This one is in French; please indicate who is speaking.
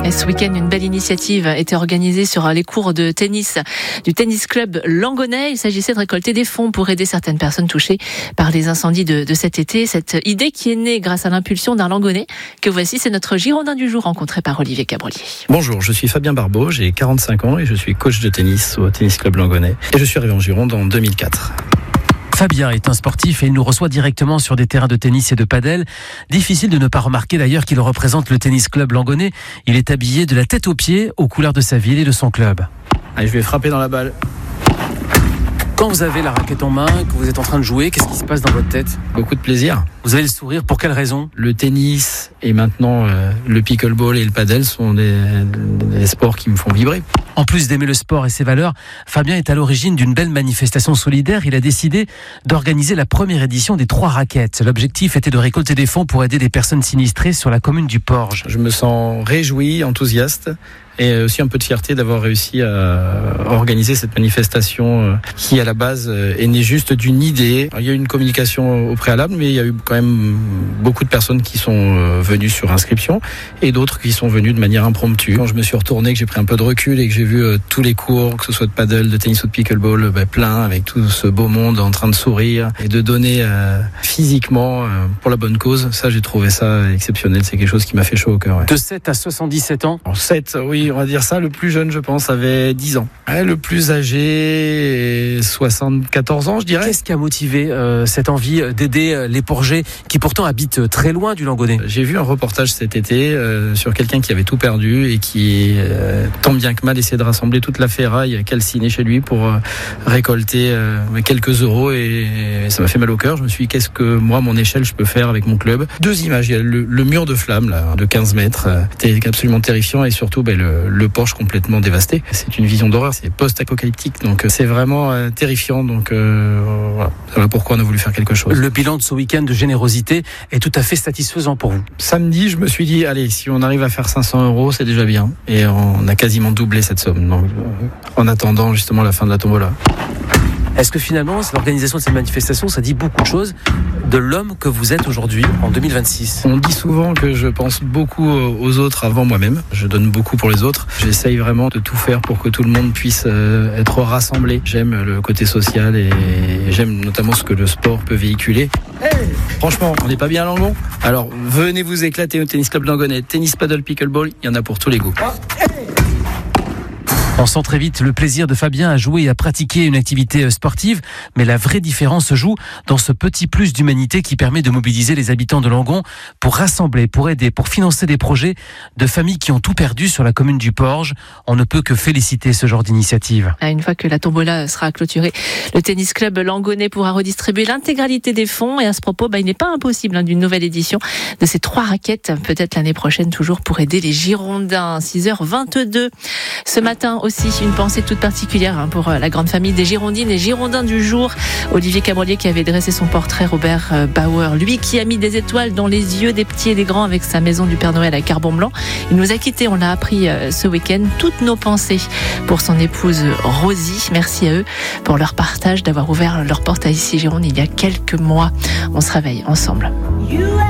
Speaker 1: Et ce week-end, une belle initiative a été organisée sur les cours de tennis du tennis club Langonais. Il s'agissait de récolter des fonds pour aider certaines personnes touchées par les incendies de cet été. Cette idée qui est née grâce à l'impulsion d'un Langonais que voici, c'est notre Girondin du jour rencontré par Olivier Cabrolier.
Speaker 2: Bonjour, je suis Fabien Barbeau, j'ai 45 ans et je suis coach de tennis au tennis club Langonais. Et je suis arrivé en Gironde en 2004.
Speaker 3: Fabien est un sportif et il nous reçoit directement sur des terrains de tennis et de padel. Difficile de ne pas remarquer d'ailleurs qu'il représente le tennis club Langonais. Il est habillé de la tête aux pieds aux couleurs de sa ville et de son club.
Speaker 2: Allez, je vais frapper dans la balle.
Speaker 3: Quand vous avez la raquette en main, que vous êtes en train de jouer, qu'est-ce qui se passe dans votre tête ?
Speaker 2: Beaucoup de plaisir.
Speaker 3: Vous avez le sourire, pour quelle raison ?
Speaker 2: Le tennis et maintenant le pickleball et le padel sont des sports qui me font vibrer.
Speaker 3: En plus d'aimer le sport et ses valeurs, Fabien est à l'origine d'une belle manifestation solidaire. Il a décidé d'organiser la première édition des 3 raquettes. L'objectif était de récolter des fonds pour aider des personnes sinistrées sur la commune du Porge.
Speaker 2: Je me sens réjoui, enthousiaste et aussi un peu de fierté d'avoir réussi à organiser cette manifestation qui à la base est née juste d'une idée. Il y a eu une communication au préalable, mais il y a eu quand même beaucoup de personnes qui sont venues sur inscription et d'autres qui sont venues de manière impromptue. Quand je me suis retourné, que j'ai pris un peu de recul et que j'ai vu tous les cours, que ce soit de paddle, de tennis ou de pickleball, plein avec tout ce beau monde en train de sourire et de donner physiquement pour la bonne cause, ça j'ai trouvé ça exceptionnel. C'est quelque chose qui m'a fait chaud au cœur. Ouais.
Speaker 3: De 7 à 77 ans.
Speaker 2: En 7, oui, on va dire ça. Le plus jeune, je pense, avait 10 ans. Le plus âgé, 74 ans, je dirais.
Speaker 3: Qu'est-ce qui a motivé cette envie d'aider les Porgais qui pourtant habitent très loin du Langonais ?
Speaker 2: J'ai vu un reportage cet été sur quelqu'un qui avait tout perdu et qui, tant bien que mal, essayait de rassembler toute la ferraille calcinée chez lui pour récolter quelques euros et ça m'a fait mal au cœur. Je me suis dit, qu'est-ce que moi, à mon échelle, je peux faire avec mon club ? 2 images. Il y a le mur de flammes là, de 15 mètres. C'était absolument terrifiant et surtout le Porche complètement dévasté. C'est une vision d'horreur, c'est post-apocalyptique, donc c'est vraiment terrifiant. Donc voilà pourquoi on a voulu faire quelque chose.
Speaker 3: Le bilan de ce week-end de générosité est tout à fait satisfaisant pour vous.
Speaker 2: Samedi, je me suis dit, allez, si on arrive à faire 500 euros, c'est déjà bien. Et on a quasiment doublé cette somme. Donc, en attendant justement la fin de la tombola.
Speaker 3: Est-ce que finalement, l'organisation de cette manifestation, ça dit beaucoup de choses de l'homme que vous êtes aujourd'hui, en 2026 ?
Speaker 2: On dit souvent que je pense beaucoup aux autres avant moi-même. Je donne beaucoup pour les autres. J'essaye vraiment de tout faire pour que tout le monde puisse être rassemblé. J'aime le côté social et j'aime notamment ce que le sport peut véhiculer. Hey, franchement, on n'est pas bien à Langon ? Alors, venez vous éclater au tennis club Langonais. Tennis, paddle, pickleball, il y en a pour tous les goûts.
Speaker 3: On sent très vite le plaisir de Fabien à jouer et à pratiquer une activité sportive, mais la vraie différence se joue dans ce petit plus d'humanité qui permet de mobiliser les habitants de Langon pour rassembler, pour aider, pour financer des projets de familles qui ont tout perdu sur la commune du Porge. On ne peut que féliciter ce genre d'initiative.
Speaker 1: Une fois que la tombola sera clôturée, le tennis club Langonais pourra redistribuer l'intégralité des fonds et à ce propos, il n'est pas impossible d'une nouvelle édition de ces 3 raquettes, peut-être l'année prochaine toujours pour aider les Girondins. 6h22 ce matin aussi une pensée toute particulière pour la grande famille des Girondines et Girondins du jour. Olivier Cabrolier qui avait dressé son portrait, Robert Bauer, lui qui a mis des étoiles dans les yeux des petits et des grands avec sa maison du Père Noël à Carbon Blanc. Il nous a quittés, on l'a appris ce week-end. Toutes nos pensées pour son épouse Rosie. Merci à eux pour leur partage, d'avoir ouvert leur porte à Ici Gironde il y a quelques mois. On se réveille ensemble.